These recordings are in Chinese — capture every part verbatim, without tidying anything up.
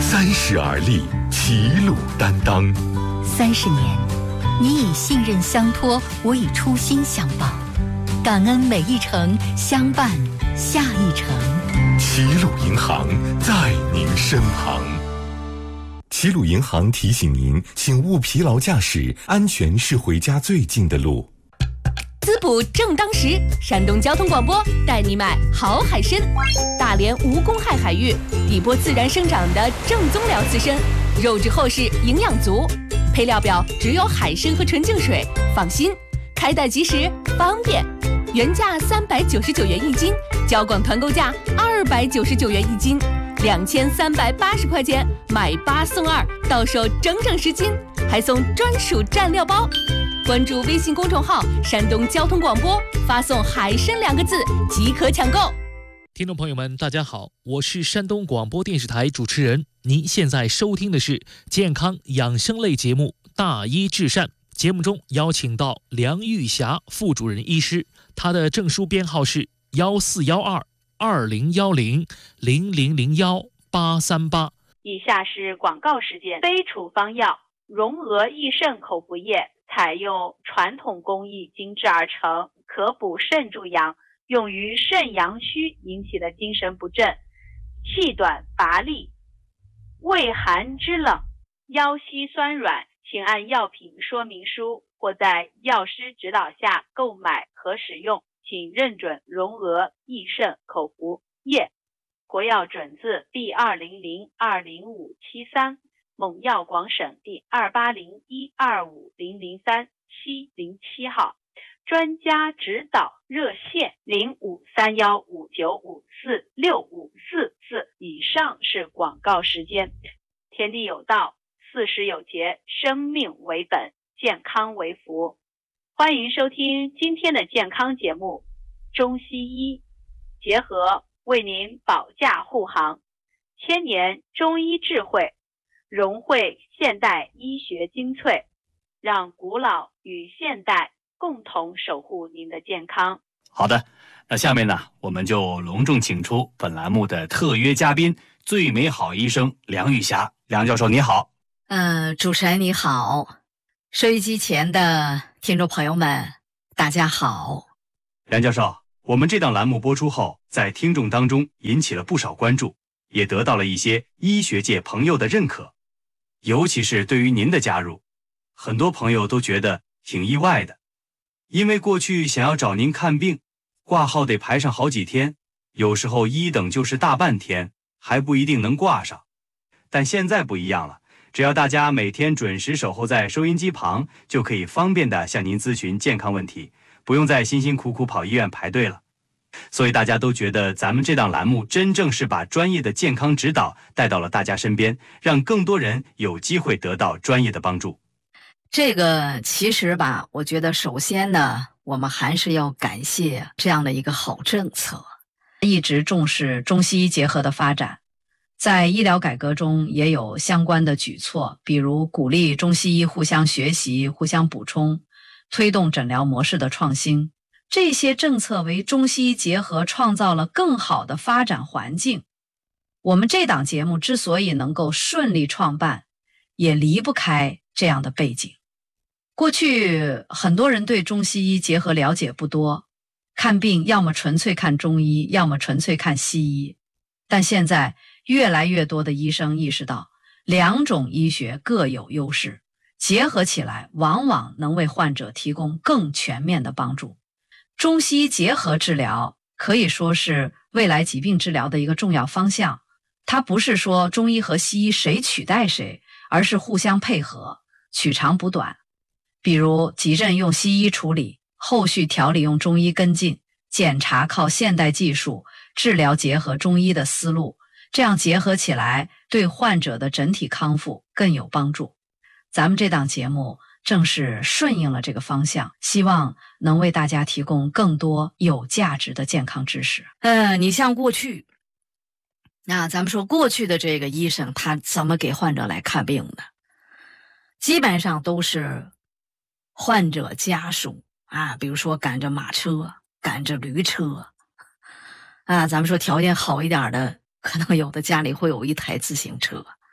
三十而立，齐鲁担当。 三十年，你以信任相托，我以初心相报，感恩每一程，相伴下一程。 齐鲁银行在您身旁。齐鲁银行提醒您，请勿疲劳驾驶，安全是回家最近的路。 滋补正当时，山东交通广播带你买好海参，大连无公害海域，底波自然生长的正宗辽刺参，肉质厚实，营养足，配料表只有海参和纯净水，放心，开袋即时，方便。原价三百九十九元一斤，交广团购价二百九十九元一斤，两千三百八十块钱买八送二，到手整整十斤，还送专属蘸料包。关注微信公众号山东交通广播，发送海参两个字即可抢购。 听众朋友们大家好，我是山东广播电视台主持人，您现在收听的是健康养生类节目大医治善。节目中邀请到梁玉霞副主任医师，他的证书编号是幺四幺二二零幺零零零零幺八三八。 以下是广告时间。非处方药荣娥益肾口服液，采用传统工艺精制而成，可补肾助阳，用于肾阳虚引起的精神不振、气短乏力、畏寒肢冷、腰膝酸软，请按药品说明书或在药师指导下购买和使用，请认准荣娥益肾口服液。国药准字第二零零二零五七三，蒙药广审第二八零一二五零零三七零七号。专家指导热线零五三幺五九五四六五四四。以上是广告时间。天地有道，四时有节，生命为本，健康为福。欢迎收听今天的健康节目，中西医结合为您保驾护航，千年中医智慧融汇现代医学精粹，让古老与现代共同守护您的健康。 好的，那下面呢，我们就隆重请出本栏目的特约嘉宾，最美好医生梁玉霞。梁教授你好。 呃，主持人你好，收音机前的听众朋友们大家好。 梁教授，我们这档栏目播出后，在听众当中引起了不少关注，也得到了一些医学界朋友的认可。尤其是对于您的加入，很多朋友都觉得挺意外的，因为过去想要找您看病，挂号得排上好几天，有时候一等就是大半天，还不一定能挂上。但现在不一样了，只要大家每天准时守候在收音机旁，就可以方便地向您咨询健康问题，不用再辛辛苦苦跑医院排队了。所以大家都觉得咱们这档栏目真正是把专业的健康指导带到了大家身边，让更多人有机会得到专业的帮助。 这个其实吧，我觉得首先呢，我们还是要感谢这样的一个好政策，一直重视中西医结合的发展。在医疗改革中也有相关的举措，比如鼓励中西医互相学习、互相补充，推动诊疗模式的创新。这些政策为中西医结合创造了更好的发展环境。我们这档节目之所以能够顺利创办，也离不开这样的背景。过去很多人对中西医结合了解不多，看病要么纯粹看中医，要么纯粹看西医。但现在越来越多的医生意识到，两种医学各有优势，结合起来往往能为患者提供更全面的帮助。中西医结合治疗可以说是未来疾病治疗的一个重要方向，它不是说中医和西医谁取代谁，而是互相配合，取长补短。比如急症用西医处理，后续调理用中医跟进，检查靠现代技术，治疗结合中医的思路，这样结合起来对患者的整体康复更有帮助。咱们这档节目正是顺应了这个方向，希望能为大家提供更多有价值的健康知识。呃，你像过去，那咱们说过去的这个医生他怎么给患者来看病的？基本上都是患者家属啊，比如说赶着马车，赶着驴车啊，咱们说条件好一点的，可能有的家里会有一台自行车。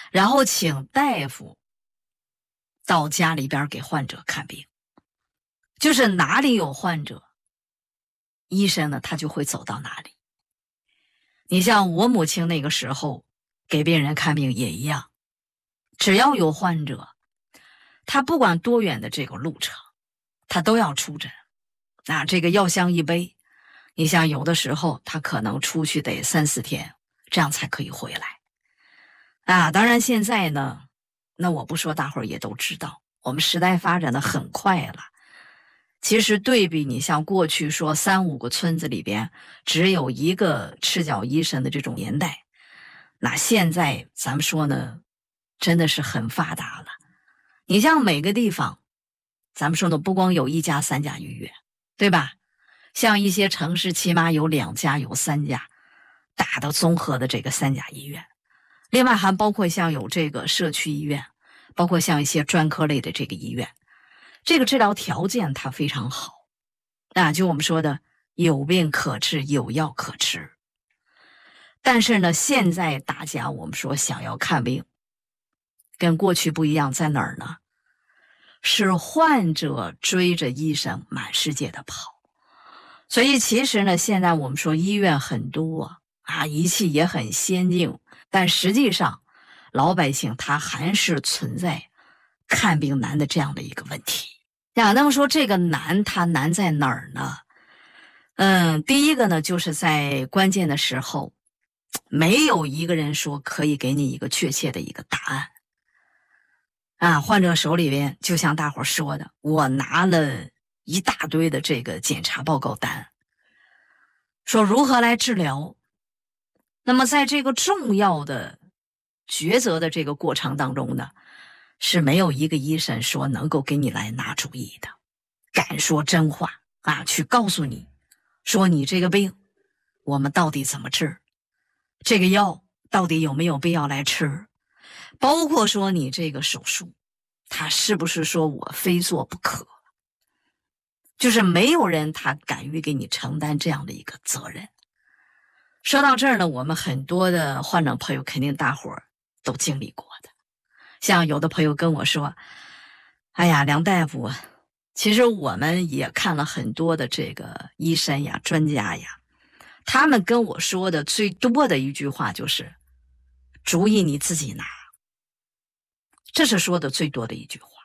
然后请大夫到家里边给患者看病。就是哪里有患者，医生呢他就会走到哪里。你像我母亲那个时候给病人看病也一样，只要有患者，他不管多远的这个路程，他都要出诊。那这个药箱一背，你像有的时候他可能出去得三四天，这样才可以回来。啊，当然现在呢，那我不说大伙儿也都知道，我们时代发展的很快了。其实对比你像过去说三五个村子里边只有一个赤脚医生的这种年代，那现在咱们说呢，真的是很发达了。你像每个地方，咱们说的不光有一家三甲医院，对吧？像一些城市起码有两家有三家大的综合的这个三甲医院，另外还包括像有这个社区医院，包括像一些专科类的这个医院，这个治疗条件它非常好。那就我们说的有病可治，有药可吃。但是呢，现在大家我们说想要看病跟过去不一样，在哪儿呢？是患者追着医生满世界的跑。所以其实呢，现在我们说医院很多啊，仪器也很先进，但实际上老百姓他还是存在看病难的这样的一个问题。呀，那么说这个难它难在哪儿呢？嗯，第一个呢，就是在关键的时候没有一个人说可以给你一个确切的一个答案啊。患者手里边就像大伙说的，我拿了一大堆的这个检查报告单，说如何来治疗。那么在这个重要的抉择的这个过程当中呢，是没有一个医生说能够给你来拿主意的，敢说真话啊，去告诉你说你这个病我们到底怎么治，这个药到底有没有必要来吃，包括说你这个手术他是不是说我非做不可，就是没有人他敢于给你承担这样的一个责任。说到这儿呢，我们很多的患者朋友肯定大伙儿都经历过的。像有的朋友跟我说，哎呀，梁大夫，其实我们也看了很多的这个医生呀、专家呀，他们跟我说的最多的一句话就是主意你自己拿，这是说的最多的一句话。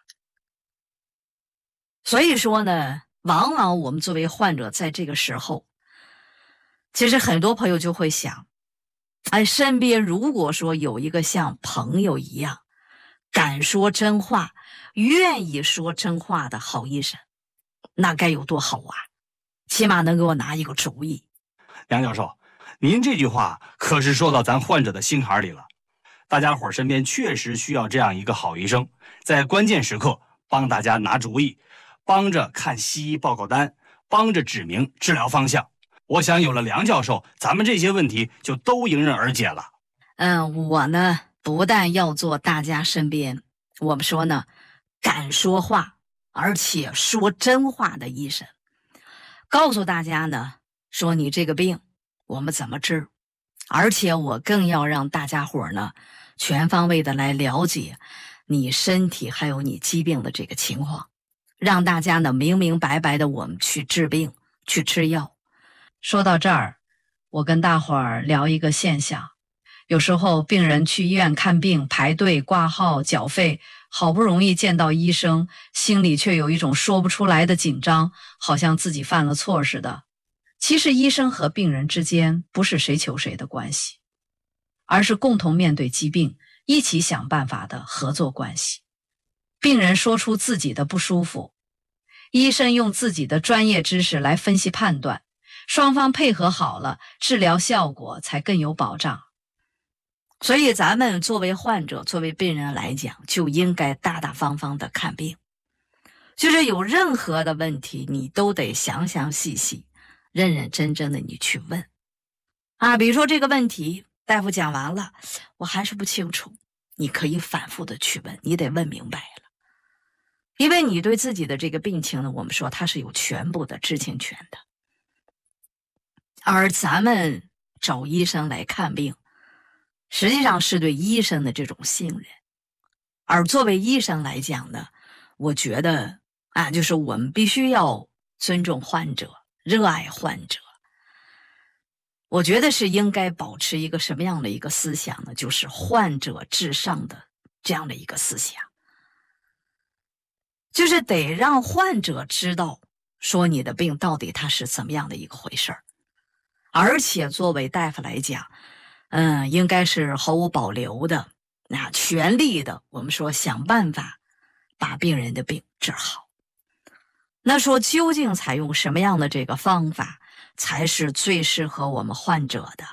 所以说呢，往往我们作为患者在这个时候，其实很多朋友就会想，哎，身边如果说有一个像朋友一样敢说真话、愿意说真话的好医生，那该有多好啊！起码能给我拿一个主意。 梁教授，您这句话可是说到咱患者的心坎里了。大家伙身边确实需要这样一个好医生，在关键时刻帮大家拿主意，帮着看西医报告单，帮着指明治疗方向。我想有了梁教授，咱们这些问题就都迎刃而解了。 嗯，我呢不但要做大家身边我们说呢敢说话而且说真话的医生，告诉大家呢说你这个病我们怎么治，而且我更要让大家伙呢全方位的来了解你身体还有你疾病的这个情况，让大家呢明明白白的我们去治病去吃药。说到这儿，我跟大伙儿聊一个现象，有时候病人去医院看病排队挂号缴费，好不容易见到医生，心里却有一种说不出来的紧张，好像自己犯了错似的。其实医生和病人之间不是谁求谁的关系，而是共同面对疾病一起想办法的合作关系。病人说出自己的不舒服，医生用自己的专业知识来分析判断，双方配合好了，治疗效果才更有保障。所以咱们作为患者作为病人来讲，就应该大大方方的看病，就是有任何的问题你都得详详细细认认真真的你去问啊。比如说这个问题大夫讲完了我还是不清楚，你可以反复的去问，你得问明白了，因为你对自己的这个病情呢，我们说它是有全部的知情权的。而咱们找医生来看病， 实际上是对医生的这种信任。而作为医生来讲呢，我觉得啊，就是我们必须要尊重患者，热爱患者。我觉得是应该保持一个什么样的一个思想呢？就是患者至上的这样的一个思想，就是得让患者知道说你的病到底它是怎么样的一个回事儿，而且作为大夫来讲，嗯，应该是毫无保留的，那全力的，我们说想办法把病人的病治好。那说究竟采用什么样的这个方法才是最适合我们患者的？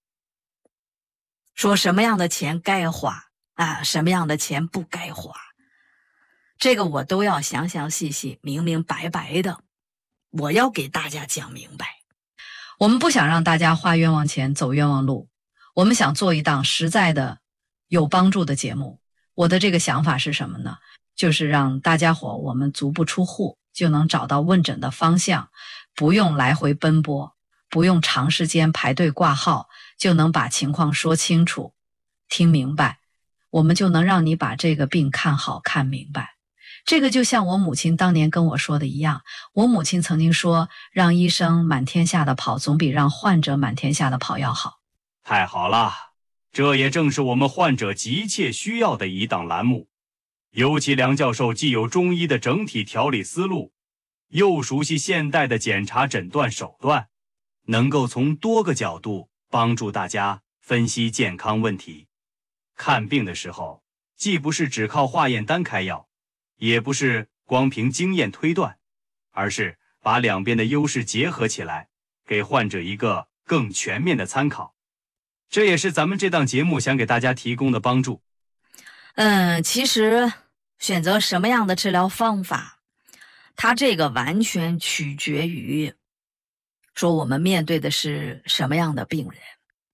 说什么样的钱该花啊，什么样的钱不该花，这个我都要详详细细、明明白白的，我要给大家讲明白。我们不想让大家花冤枉钱、走冤枉路，我们想做一档实在的、有帮助的节目。我的这个想法是什么呢？就是让大家伙我们足不出户就能找到问诊的方向，不用来回奔波，不用长时间排队挂号，就能把情况说清楚、听明白，我们就能让你把这个病看好、看明白。这个就像我母亲当年跟我说的一样，我母亲曾经说，让医生满天下的跑，总比让患者满天下的跑要好。 太好了，这也正是我们患者急切需要的一档栏目。尤其梁教授既有中医的整体调理思路，又熟悉现代的检查诊断手段，能够从多个角度帮助大家分析健康问题。看病的时候，既不是只靠化验单开药，也不是光凭经验推断，而是把两边的优势结合起来，给患者一个更全面的参考。这也是咱们这档节目想给大家提供的帮助。 嗯，其实选择什么样的治疗方法，它这个完全取决于说我们面对的是什么样的病人。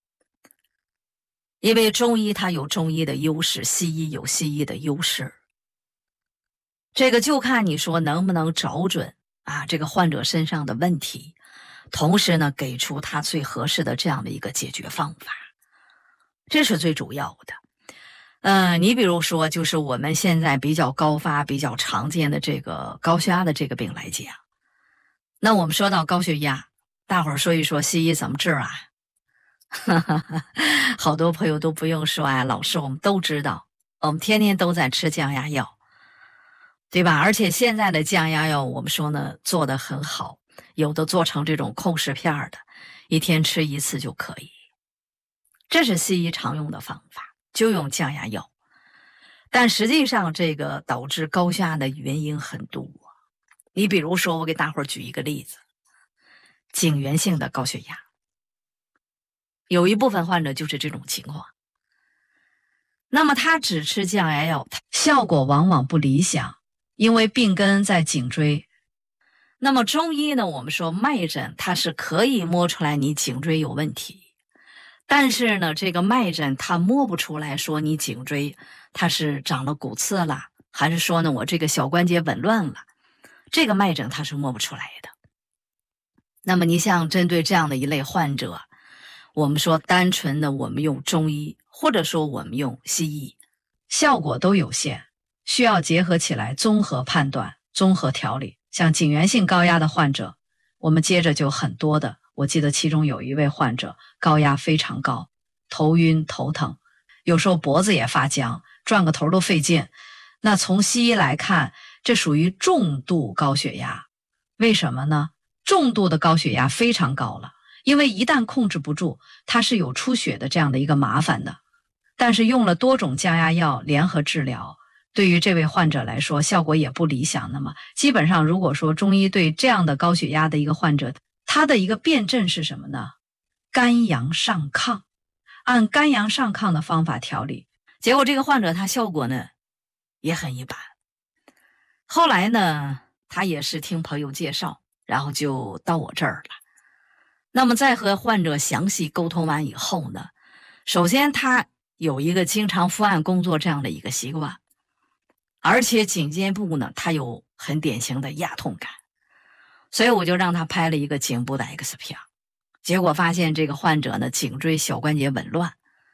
因为中医它有中医的优势，西医有西医的优势，这个就看你说能不能找准啊这个患者身上的问题，同时呢给出他最合适的这样的一个解决方法，这是最主要的。呃，你比如说就是我们现在比较高发比较常见的这个高血压的这个病来讲，那我们说到高血压，大伙儿说一说西医怎么治啊？好多朋友都不用说啊，老师我们都知道，我们天天都在吃降压药，对吧？而且现在的降压药我们说呢做得很好，有的做成这种控食片的，一天吃一次就可以，这是西医常用的方法，就用降压药。但实际上这个导致高血压的原因很多，你比如说我给大伙儿举一个例子，颈源性的高血压，有一部分患者就是这种情况，那么他只吃降压药，效果往往不理想，因为病根在颈椎。那么中医呢，我们说脉诊它是可以摸出来你颈椎有问题，但是呢这个脉诊它摸不出来说你颈椎它是长了骨刺了，还是说呢我这个小关节紊乱了，这个脉诊它是摸不出来的。那么你像针对这样的一类患者，我们说单纯的我们用中医或者说我们用西医，效果都有限，需要结合起来综合判断、综合调理。像颈源性高压的患者，我们接着就很多的，我记得其中有一位患者高压非常高，头晕头疼，有时候脖子也发僵，转个头都费劲。那从西医来看，这属于重度高血压。为什么呢？重度的高血压非常高了，因为一旦控制不住，它是有出血的这样的一个麻烦的。但是用了多种降压药联合治疗，对于这位患者来说效果也不理想。那么基本上如果说中医对这样的高血压的一个患者，他的一个辨证是什么呢？肝阳上亢，按肝阳上亢的方法调理，结果这个患者他效果呢也很一般。后来呢他也是听朋友介绍，然后就到我这儿了。那么在和患者详细沟通完以后呢，首先他有一个经常伏案工作这样的一个习惯，而且颈肩部呢他有很典型的压痛感，所以我就让他拍了一个颈部的 X 片，结果发现这个患者呢颈椎小关节紊乱，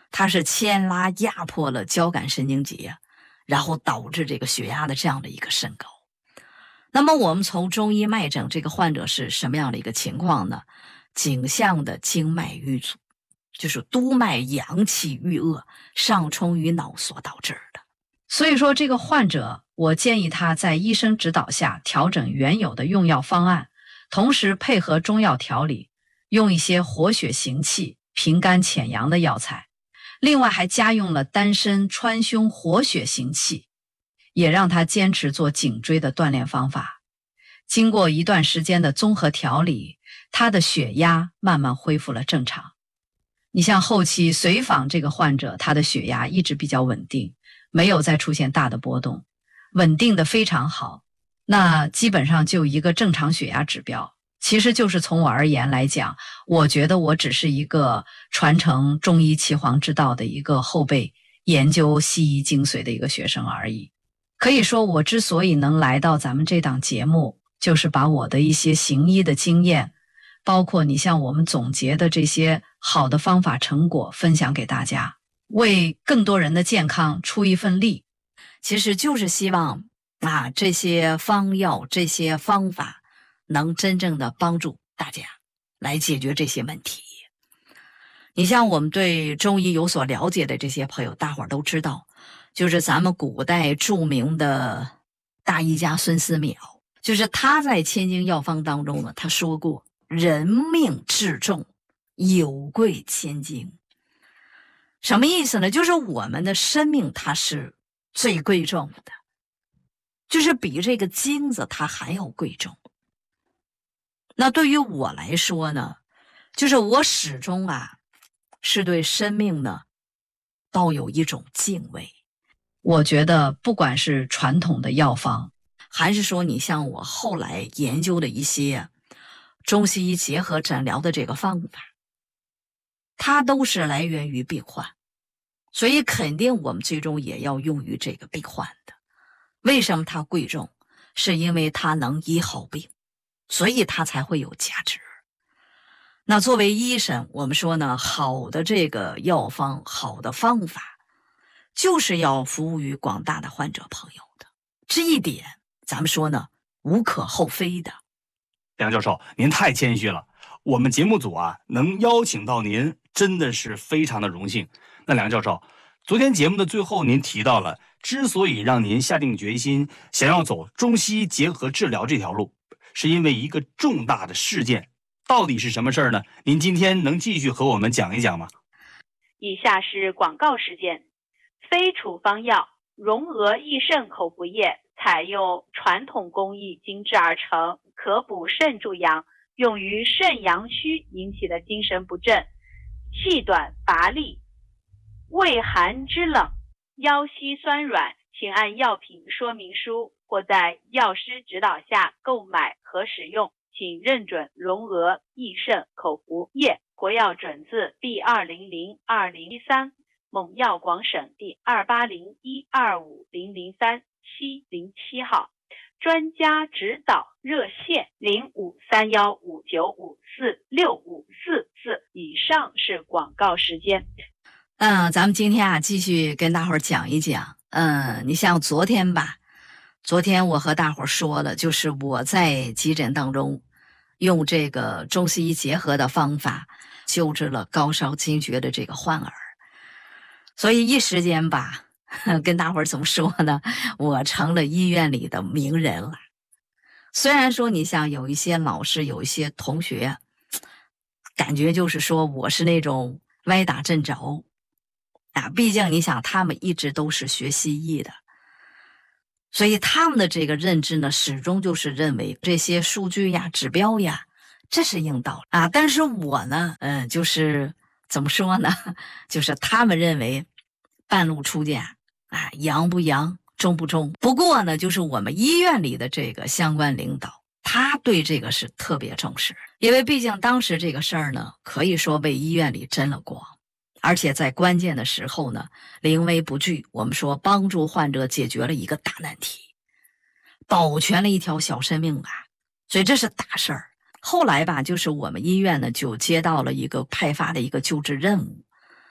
它是牵拉压迫了交感神经节，然后导致这个血压的这样的一个升高。那么我们从中医脉诊，这个患者是什么样的一个情况呢？颈项的经脉瘀阻，就是督脉阳气郁恶，上冲于脑所导致的。所以说这个患者，我建议他在医生指导下调整原有的用药方案，同时配合中药调理，用一些活血行气、平肝潜阳的药材。另外还加用了丹参川芎活血行气，也让他坚持做颈椎的锻炼方法。经过一段时间的综合调理，他的血压慢慢恢复了正常。你像后期随访这个患者，他的血压一直比较稳定，没有再出现大的波动，稳定的非常好。那基本上就一个正常血压指标。其实就是从我而言来讲，我觉得我只是一个传承中医岐黄之道的一个后辈，研究西医精髓的一个学生而已。可以说我之所以能来到咱们这档节目，就是把我的一些行医的经验，包括你像我们总结的这些好的方法成果分享给大家，为更多人的健康出一份力。其实就是希望啊，这些方药这些方法能真正的帮助大家来解决这些问题。你像我们对中医有所了解的这些朋友，大伙儿都知道，就是咱们古代著名的大医家孙思邈，就是他在千金药方当中呢，他说过人命至重，有贵千金。什么意思呢？就是我们的生命它是最贵重的，就是比这个金子它还要贵重。那对于我来说呢，就是我始终啊是对生命呢抱有一种敬畏。我觉得不管是传统的药方，还是说你像我后来研究的一些中西医结合诊疗的这个方法，它都是来源于病患，所以肯定我们最终也要用于这个病患的。为什么它贵重？是因为它能医好病，所以它才会有价值。那作为医生，我们说呢，好的这个药方，好的方法，就是要服务于广大的患者朋友的。这一点，咱们说呢，无可厚非的。 梁教授，您太谦虚了。我们节目组啊，能邀请到您，真的是非常的荣幸。那梁教授，昨天节目的最后，您提到了，之所以让您下定决心想要走中西医结合治疗这条路，是因为一个重大的事件。到底是什么事儿呢？您今天能继续和我们讲一讲吗？ 以下是广告时间。非处方药荣额益肾口服液，采用传统工艺精制而成，可补肾助阳，用于肾阳虚引起的精神不振、气短乏力、畏寒肢冷、腰膝酸软，请按药品说明书或在药师指导下购买和使用，请认准荣额益肾口服液，国药准字 B 二零零二零一三，蒙药广省第二八零一二五零零三七零七号，专家指导热线零五三幺五九五四六五四四。以上是广告时间。 嗯，咱们今天啊，继续跟大伙儿讲一讲。嗯，你像昨天吧，昨天我和大伙儿说了，就是我在急诊当中用这个中西医结合的方法救治了高烧惊厥的这个患儿。所以一时间吧，跟大伙儿怎么说呢，我成了医院里的名人了。虽然说你像有一些老师有一些同学感觉就是说我是那种歪打正着啊，毕竟你想他们一直都是学西医的，所以他们的这个认知呢，始终就是认为这些数据呀指标呀这是硬道理啊。但是我呢嗯，就是怎么说呢，就是他们认为半路出家啊，阳不阳中不中。不过呢，就是我们医院里的这个相关领导，他对这个是特别重视，因为毕竟当时这个事儿呢，可以说为医院里争了光，而且在关键的时候呢，临危不惧，我们说帮助患者解决了一个大难题，保全了一条小生命啊，所以这是大事儿。后来吧，就是我们医院呢就接到了一个派发的一个救治任务，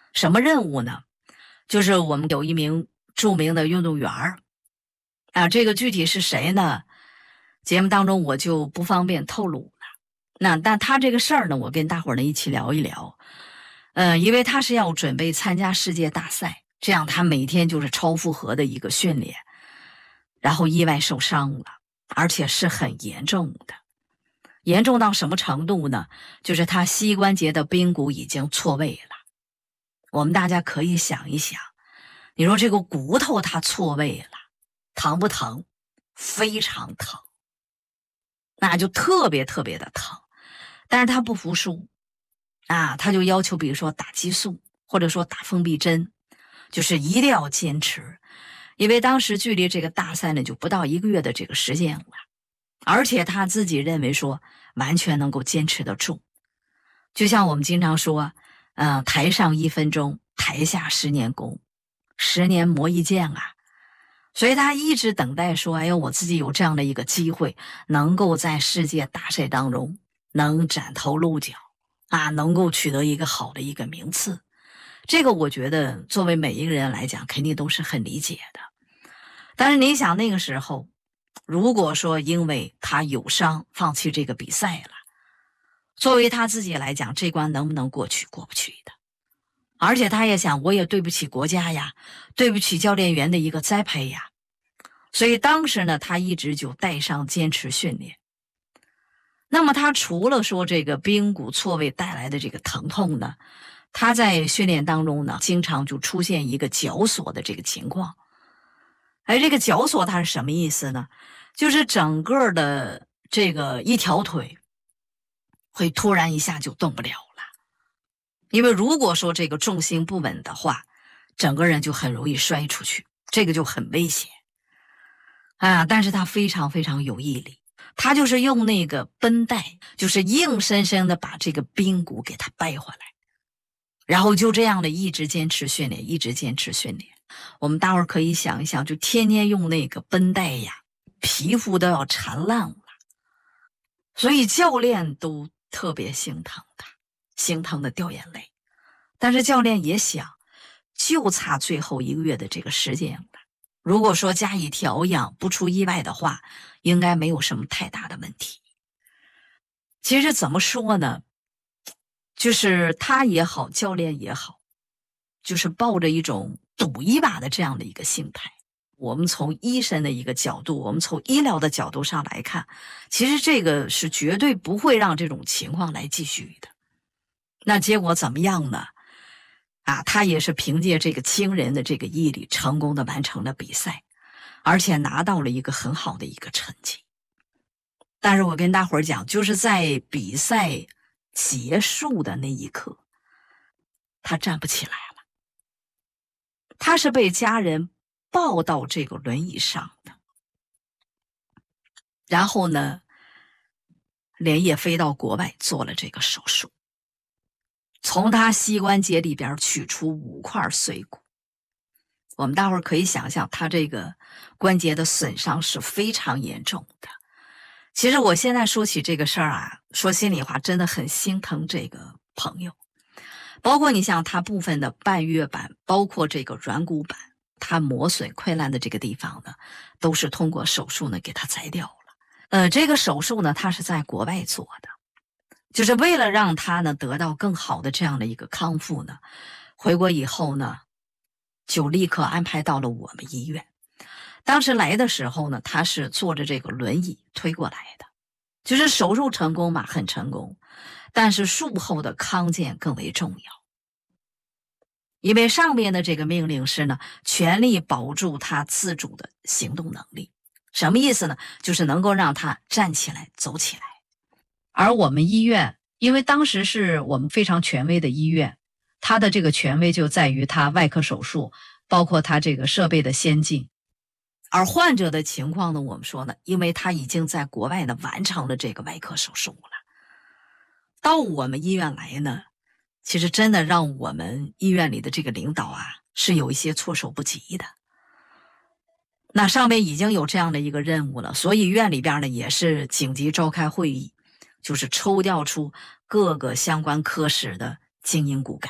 什么任务呢？就是我们有一名著名的运动员啊，这个具体是谁呢？节目当中我就不方便透露了。那但他这个事儿呢，我跟大伙儿呢一起聊一聊。呃，因为他是要准备参加世界大赛，这样他每天就是超负荷的一个训练，然后意外受伤了，而且是很严重的。严重到什么程度呢？就是他膝关节的髌骨已经错位了。我们大家可以想一想，你说这个骨头它错位了，疼不疼？非常疼，那就特别特别的疼。但是他不服输啊，他就要求比如说打激素，或者说打封闭针，就是一定要坚持。因为当时距离这个大赛呢就不到一个月的这个时间了，而且他自己认为说完全能够坚持得住。就像我们经常说呃，台上一分钟，台下十年功，十年磨一剑啊。所以他一直等待说，哎呦，我自己有这样的一个机会，能够在世界大赛当中能崭头露角啊，能够取得一个好的一个名次。这个我觉得作为每一个人来讲，肯定都是很理解的。但是你想那个时候，如果说因为他有伤放弃这个比赛了，作为他自己来讲，这关能不能过去？过不去的。而且他也想，我也对不起国家呀，对不起教练员的一个栽培呀。所以当时呢，他一直就带伤坚持训练。那么他除了说这个髌骨错位带来的这个疼痛呢，他在训练当中呢，经常就出现一个绞索的这个情况。哎，这个绞索它是什么意思呢？就是整个的这个一条腿会突然一下就动不了了。因为如果说这个重心不稳的话，整个人就很容易摔出去，这个就很危险啊。但是他非常非常有毅力，他就是用那个绷带，就是硬生生的把这个髌骨给他掰回来，然后就这样的一直坚持训练，一直坚持训练。我们待会儿可以想一想，就天天用那个绷带呀，皮肤都要缠烂了，所以教练都特别心疼他，心疼的掉眼泪。但是教练也想，就差最后一个月的这个时间了，如果说加以调养，不出意外的话，应该没有什么太大的问题。其实怎么说呢，就是他也好，教练也好，就是抱着一种赌一把的这样的一个心态。我们从医生的一个角度，我们从医疗的角度上来看，其实这个是绝对不会让这种情况来继续的。那结果怎么样呢？啊，他也是凭借这个惊人的这个毅力，成功的完成了比赛，而且拿到了一个很好的一个成绩。但是我跟大伙儿讲，就是在比赛结束的那一刻，他站不起来了。他是被家人抱到这个轮椅上的，然后呢，连夜飞到国外做了这个手术，从他膝关节里边取出五块碎骨。我们大伙儿可以想象，他这个关节的损伤是非常严重的。其实我现在说起这个事儿啊，说心里话，真的很心疼这个朋友。包括你像他部分的半月板，包括这个软骨板，它磨损溃烂的这个地方呢，都是通过手术呢给它摘掉了。呃，这个手术呢，他是在国外做的，就是为了让他呢得到更好的这样的一个康复呢。回国以后呢，就立刻安排到了我们医院。当时来的时候呢，他是坐着这个轮椅推过来的，就是手术成功嘛，很成功。但是术后的康健更为重要，因为上面的这个命令是呢，全力保住他自主的行动能力。什么意思呢？就是能够让他站起来走起来。而我们医院，因为当时是我们非常权威的医院，它的这个权威就在于它外科手术，包括它这个设备的先进。而患者的情况呢，我们说呢，因为他已经在国外呢完成了这个外科手术了，到我们医院来呢，其实真的让我们医院里的这个领导啊，是有一些措手不及的。那上面已经有这样的一个任务了，所以院里边呢也是紧急召开会议，就是抽调出各个相关科室的精英骨干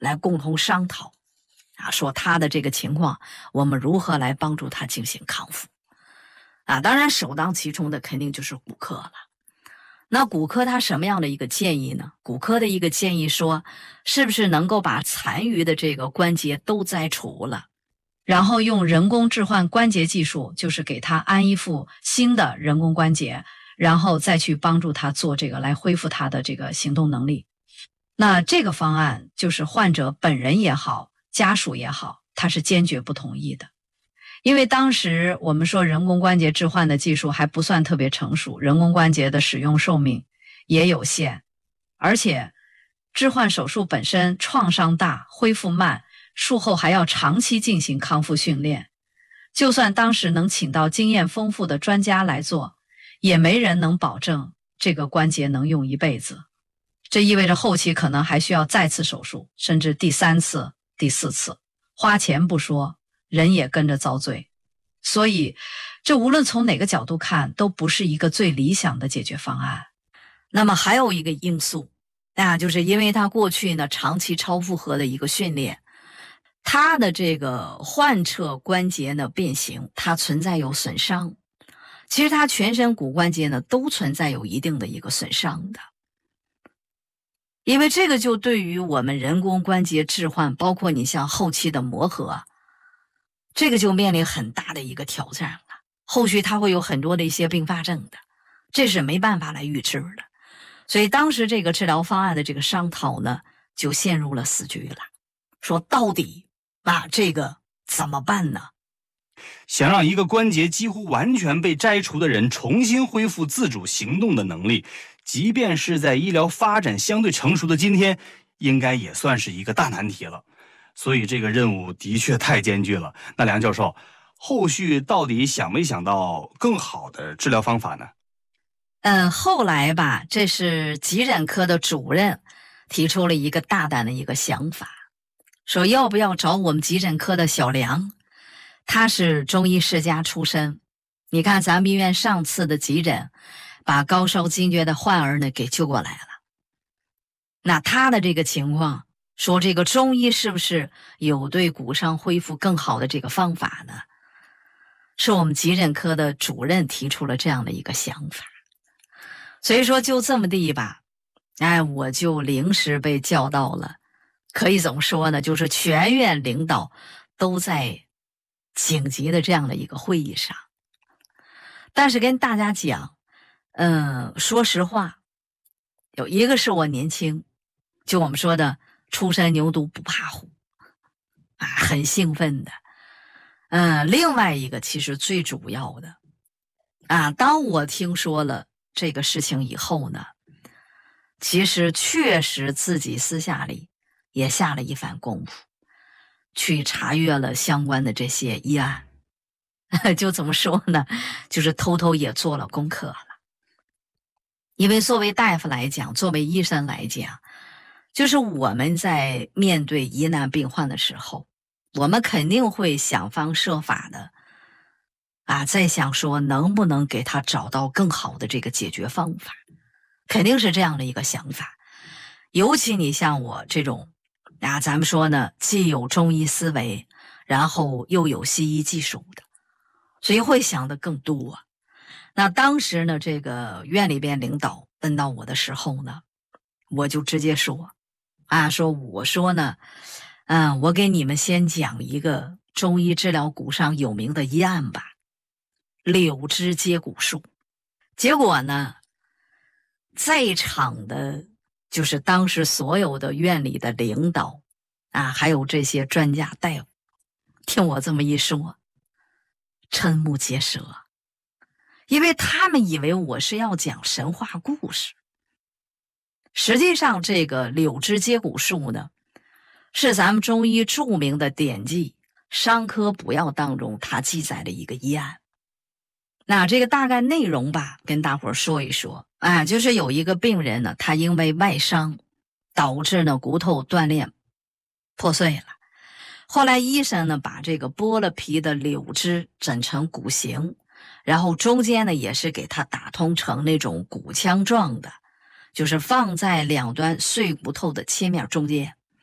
来共同商讨啊，说他的这个情况，我们如何来帮助他进行康复啊。当然首当其冲的肯定就是骨科了。那骨科他什么样的一个建议呢？骨科的一个建议说，是不是能够把残余的这个关节都摘除了，然后用人工置换关节技术，就是给他安一副新的人工关节，然后再去帮助他做这个来恢复他的这个行动能力。那这个方案就是患者本人也好，家属也好，他是坚决不同意的。因为当时我们说人工关节置换的技术还不算特别成熟，人工关节的使用寿命也有限，而且置换手术本身创伤大，恢复慢，术后还要长期进行康复训练。就算当时能请到经验丰富的专家来做，也没人能保证这个关节能用一辈子。这意味着后期可能还需要再次手术，甚至第三次、第四次，花钱不说，人也跟着遭罪。所以这无论从哪个角度看，都不是一个最理想的解决方案。那么还有一个因素啊，就是因为他过去呢长期超负荷的一个训练，他的这个患侧关节呢变形，它存在有损伤。其实他全身骨关节呢都存在有一定的一个损伤的。因为这个就对于我们人工关节置换，包括你像后期的磨合，这个就面临很大的一个挑战了。后续它会有很多的一些并发症的，这是没办法来预知的。所以当时这个治疗方案的这个商讨呢，就陷入了死局了。说到底啊，这个怎么办呢？ 想让一个关节几乎完全被摘除的人重新恢复自主行动的能力，即便是在医疗发展相对成熟的今天，应该也算是一个大难题了。所以这个任务的确太艰巨了。那梁教授，后续到底想没想到更好的治疗方法呢？ 嗯，后来吧，这是急诊科的主任提出了一个大胆的一个想法，说要不要找我们急诊科的小梁，他是中医世家出身。你看咱们医院上次的急诊，把高烧惊厥的患儿呢给救过来了。那他的这个情况，说这个中医是不是有对骨伤恢复更好的这个方法呢？是我们急诊科的主任提出了这样的一个想法。所以说就这么地吧，哎，我就临时被叫到了，可以怎么说呢，就是全院领导都在紧急的这样的一个会议上。但是跟大家讲，嗯，说实话，有一个是我年轻，就我们说的初生牛犊不怕虎啊，很兴奋的。嗯，另外一个其实最主要的啊，当我听说了这个事情以后呢，其实确实自己私下里也下了一番功夫，去查阅了相关的这些医案。就怎么说呢，就是偷偷也做了功课了。因为作为大夫来讲，作为医生来讲，就是我们在面对疑难病患的时候，我们肯定会想方设法的啊，在想说能不能给他找到更好的这个解决方法，肯定是这样的一个想法。尤其你像我这种啊，咱们说呢，既有中医思维，然后又有西医技术的，所以会想的更多。那当时呢，这个院里边领导问到我的时候呢，我就直接说啊，说我说呢嗯，我给你们先讲一个中医治疗骨伤有名的医案吧，柳枝接骨术。结果呢，在场的就是当时所有的院里的领导啊，还有这些专家大夫，听我这么一说，瞠目结舌，因为他们以为我是要讲神话故事。实际上这个柳枝接骨术呢，是咱们中医著名的典籍《伤科补要》当中它记载的一个医案。那这个大概内容吧，跟大伙儿说一说啊，就是有一个病人呢，他因为外伤导致呢骨头断裂破碎了。后来医生呢把这个剥了皮的柳枝整成骨形，然后中间呢也是给它打通成那种骨腔状的，就是放在两端碎骨头的切面中间。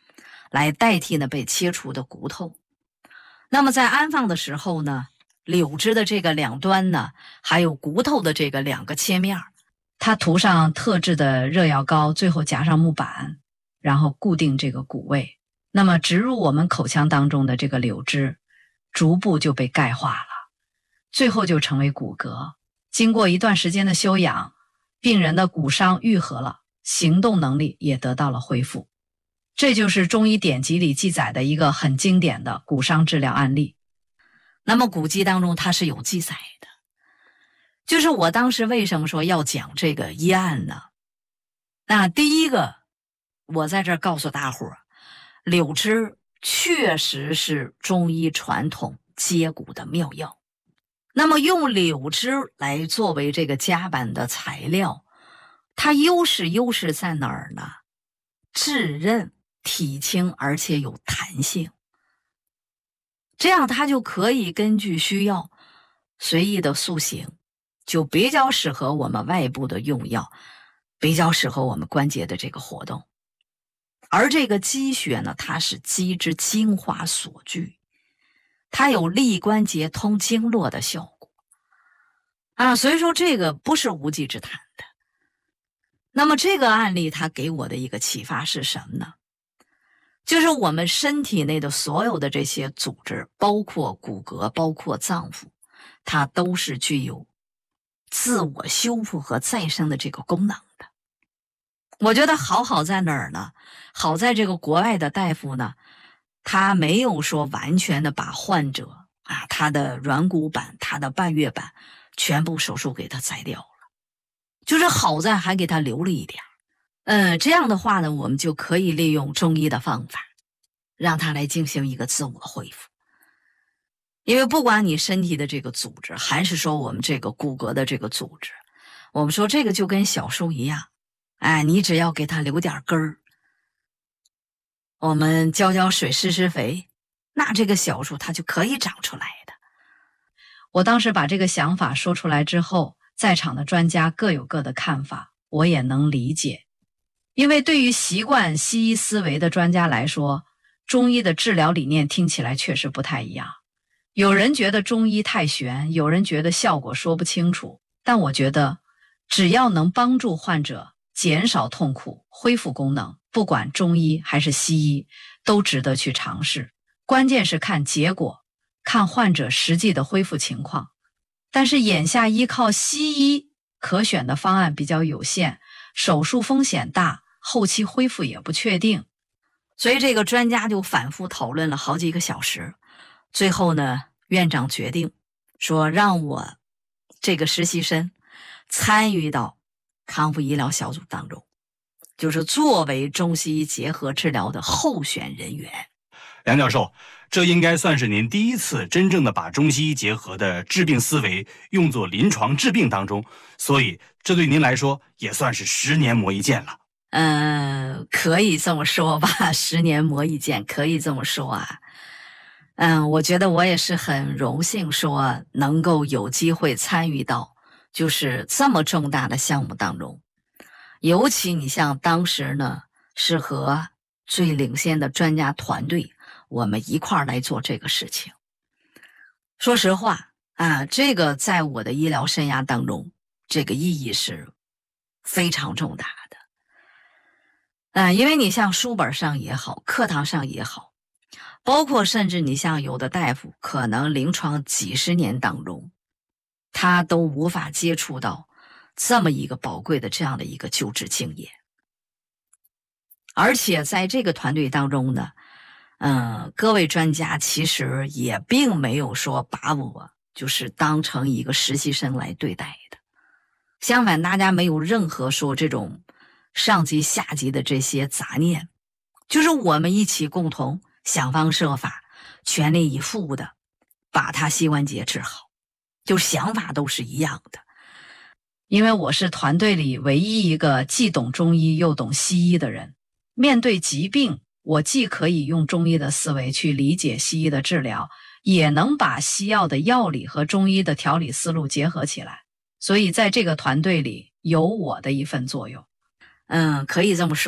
来代替呢被切除的骨头。那么在安放的时候呢，柳枝的这个两端呢，还有骨头的这个两个切面，它涂上特制的热药膏，最后夹上木板，然后固定这个骨位。那么植入我们口腔当中的这个柳枝，逐步就被钙化了，最后就成为骨骼。经过一段时间的休养，病人的骨伤愈合了，行动能力也得到了恢复。这就是中医典籍里记载的一个很经典的骨伤治疗案例。那么古籍当中它是有记载的，就是我当时为什么说要讲这个医案呢？那第一个，我在这儿告诉大伙儿，柳枝确实是中医传统接骨的妙药。那么用柳枝来作为这个夹板的材料，它优势优势在哪儿呢？质韧、体轻，而且有弹性。这样它就可以根据需要随意的塑形，就比较适合我们外部的用药，比较适合我们关节的这个活动。而这个鸡血呢，它是鸡之精华所聚，它有利关节通经络的效果啊，所以说这个不是无稽之谈的。那么这个案例它给我的一个启发是什么呢？就是我们身体内的所有的这些组织，包括骨骼，包括脏腑，它都是具有自我修复和再生的这个功能的。我觉得好好在哪儿呢？好在这个国外的大夫呢，他没有说完全的把患者啊，他的软骨板、他的半月板全部手术给他摘掉了，就是好在还给他留了一点。嗯，这样的话呢，我们就可以利用中医的方法，让他来进行一个自我恢复。因为不管你身体的这个组织，还是说我们这个骨骼的这个组织，我们说这个就跟小树一样，哎，你只要给它留点根儿，我们浇浇水、施施肥，那这个小树它就可以长出来的。我当时把这个想法说出来之后，在场的专家各有各的看法，我也能理解。因为对于习惯西医思维的专家来说，中医的治疗理念听起来确实不太一样。有人觉得中医太玄，有人觉得效果说不清楚，但我觉得只要能帮助患者减少痛苦、恢复功能，不管中医还是西医，都值得去尝试。关键是看结果，看患者实际的恢复情况。但是眼下依靠西医可选的方案比较有限，手术风险大，后期恢复也不确定，所以这个专家就反复讨论了好几个小时。最后呢，院长决定说让我这个实习生参与到康复医疗小组当中，就是作为中西医结合治疗的候选人员。 梁教授，这应该算是您第一次真正的把中西医结合的治病思维用作临床治病当中，所以这对您来说也算是十年磨一剑了。 嗯，可以这么说吧，十年磨一剑，可以这么说啊。嗯，我觉得我也是很荣幸说能够有机会参与到就是这么重大的项目当中。尤其你像当时呢，是和最领先的专家团队，我们一块儿来做这个事情。说实话啊，这个在我的医疗生涯当中，这个意义是非常重大的。嗯，因为你像书本上也好，课堂上也好，包括甚至你像有的大夫，可能临床几十年当中，他都无法接触到这么一个宝贵的这样的一个救治经验。而且在这个团队当中呢，嗯，各位专家其实也并没有说把我就是当成一个实习生来对待的。相反，大家没有任何说这种上级下级的这些杂念，就是我们一起共同想方设法，全力以赴的把他膝关节治好，就想法都是一样的。因为我是团队里唯一一个既懂中医又懂西医的人，面对疾病，我既可以用中医的思维去理解西医的治疗，也能把西药的药理和中医的调理思路结合起来。所以在这个团队里有我的一份作用。嗯，可以这么说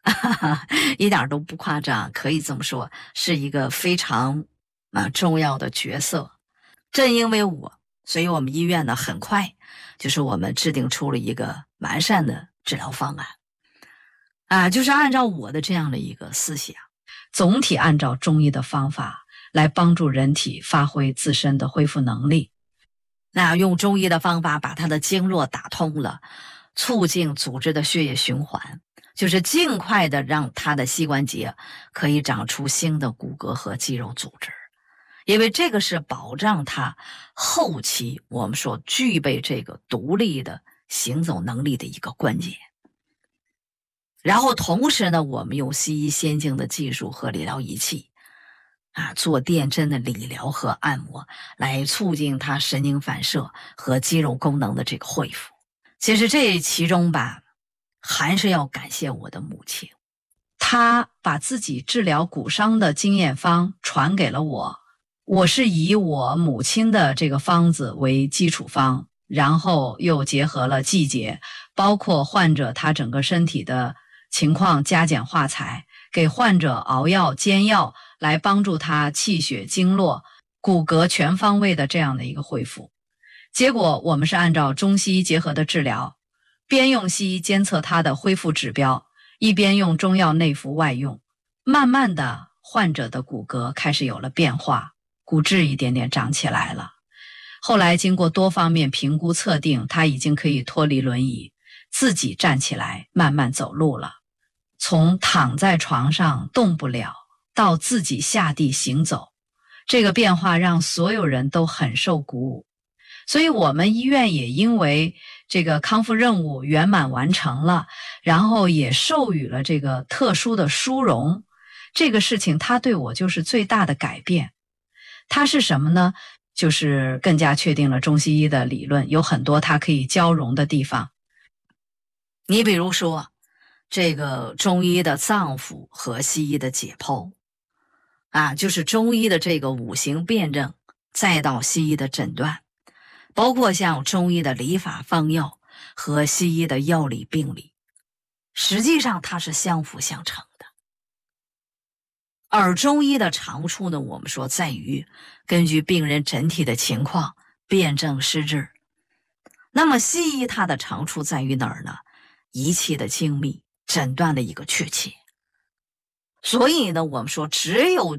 一点都不夸张，可以这么说，是一个非常啊重要的角色。正因为我，所以我们医院呢很快就是我们制定出了一个完善的治疗方案啊，就是按照我的这样的一个思想，总体按照中医的方法来帮助人体发挥自身的恢复能力。那用中医的方法把它的经络打通了，促进组织的血液循环，就是尽快的让它的膝关节可以长出新的骨骼和肌肉组织，因为这个是保障它后期我们说具备这个独立的行走能力的一个关键。然后同时呢，我们用西医先进的技术和理疗仪器啊，做电针的理疗和按摩，来促进它神经反射和肌肉功能的这个恢复。其实这其中吧，还是要感谢我的母亲，她把自己治疗骨伤的经验方传给了我，我是以我母亲的这个方子为基础方，然后又结合了季节，包括患者他整个身体的情况加减化裁，给患者熬药煎药，来帮助他气血经络骨骼全方位的这样的一个恢复。结果我们是按照中西医结合的治疗，边用西医监测他的恢复指标，一边用中药内服外用，慢慢的患者的骨骼开始有了变化，骨质一点点长起来了。后来经过多方面评估测定，他已经可以脱离轮椅，自己站起来慢慢走路了。从躺在床上动不了到自己下地行走，这个变化让所有人都很受鼓舞。所以我们医院也因为这个康复任务圆满完成了，然后也授予了这个特殊的殊荣。这个事情它对我就是最大的改变。它是什么呢？就是更加确定了中西医的理论，有很多它可以交融的地方。你比如说这个中医的脏腑和西医的解剖啊，就是中医的这个五行辩证，再到西医的诊断，包括像中医的理法方药和西医的药理病理，实际上它是相辅相成的。而中医的长处呢，我们说在于根据病人整体的情况辨证施治。那么西医它的长处在于哪儿呢？仪器的精密，诊断的一个确切。所以呢，我们说只有